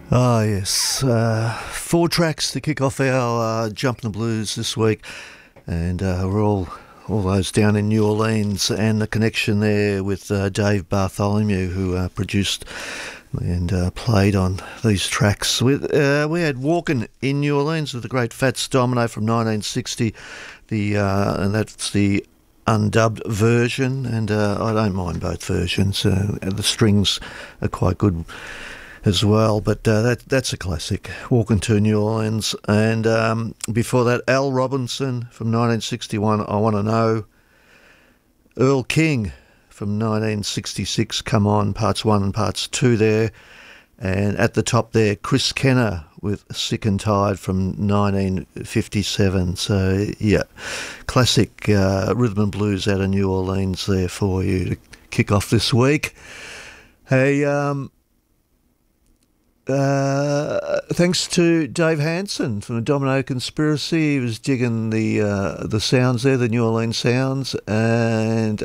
Ah, yes. Four tracks to kick off our Jumpin' the Blues this week. And we're all those down in New Orleans, and the connection there with Dave Bartholomew, who produced and played on these tracks. We had Walkin' in New Orleans with the great Fats Domino from 1960, and that's the undubbed version, and I don't mind both versions. The strings are quite good as well, but that's a classic, Walking to New Orleans. And before that, Al Robinson from 1961, I Want to Know. Earl King from 1966, Come On, Parts 1 and Parts 2 there. And at the top there, Chris Kenner with Sick and Tired from 1957. So, yeah, classic rhythm and blues out of New Orleans there for you to kick off this week. Hey, thanks to Dave Hansen from the Domino Conspiracy. He was digging the sounds there, the New Orleans sounds, and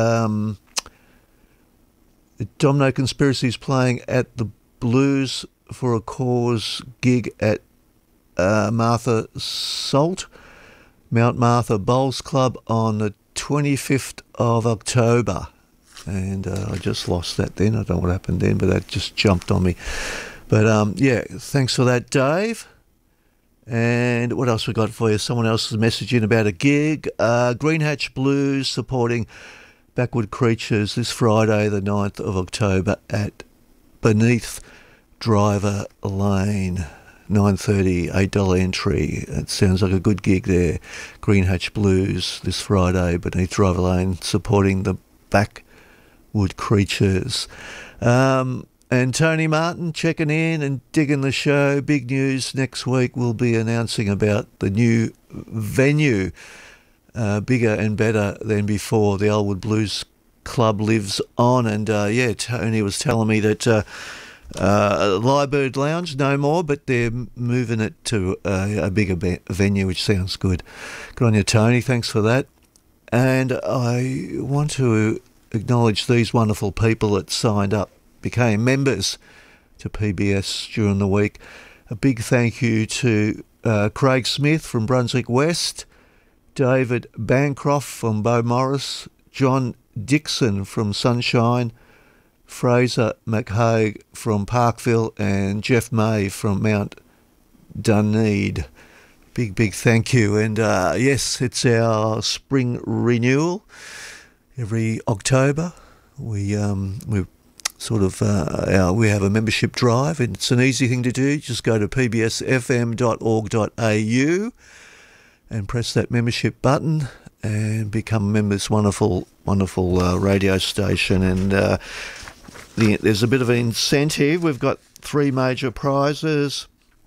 Domino Conspiracy is playing at the Blues for a Cause gig at Martha Salt, Mount Martha Bowls Club on the 25th of October. And I just lost that then. I don't know what happened then, but that just jumped on me. But, yeah, thanks for that, Dave. And what else we got for you? Someone else has messaged in about a gig. Green Hatch Blues supporting Backward Creatures this Friday, the 9th of October at Beneath Driver Lane. 9:30, $8 entry. It sounds like a good gig there. Green Hatch Blues this Friday, Beneath Driver Lane, supporting the Backward Creatures. And Tony Martin checking in and digging the show. Big news next week. We'll be announcing about the new venue, bigger and better than before. The Elwood Blues Club lives on. And, yeah, Tony was telling me that Lyrebird Lounge, no more, but they're moving it to a bigger venue, which sounds good. Good on you, Tony. Thanks for that. And I want to acknowledge these wonderful people that signed up, became members to PBS during the week. A big thank you to Craig Smith from Brunswick West, David Bancroft from Beaumaris, John Dixon from Sunshine, Fraser McHague from Parkville, and Jeff May from Mount Dunedin. Big thank you. And yes, it's our spring renewal every October. We sort of we have a membership drive, and it's an easy thing to do. Just go to pbsfm.org.au and press that membership button and become a member. It's wonderful radio station. And there's a bit of an incentive. We've got three major prizes.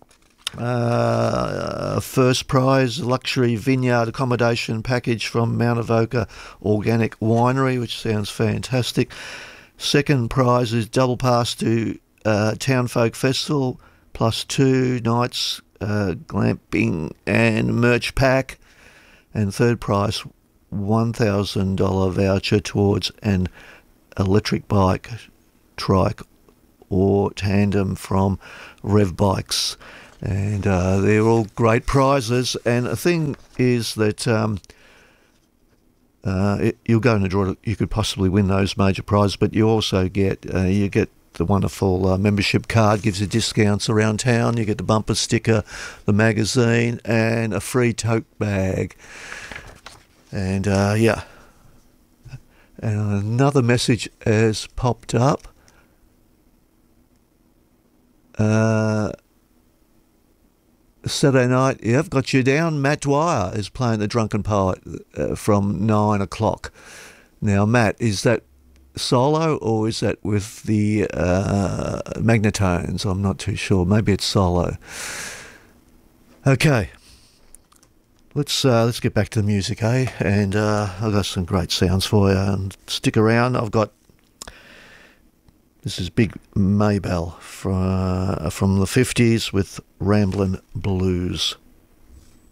First prize, luxury vineyard accommodation package from Mount Avoca Organic Winery, which sounds fantastic. Second prize is double pass to Town Folk Festival, plus 2 nights glamping and merch pack. And third prize, $1,000 voucher towards an electric bike, trike or tandem from Rev Bikes. And they're all great prizes. And the thing is that you'll go in a draw. You could possibly win those major prizes, but you also get the wonderful membership card, gives you discounts around town. You get the bumper sticker, the magazine, and a free tote bag. And yeah, and another message has popped up. Saturday night, yeah, I've got you down. Matt Dwyer is playing the Drunken Poet from 9 o'clock. Now, Matt, is that solo or is that with the Magnetones? I'm not too sure. Maybe it's solo. Okay, let's get back to the music, eh? And I've got some great sounds for you. And stick around. This is Big Maybell from the 50s with Ramblin' Blues.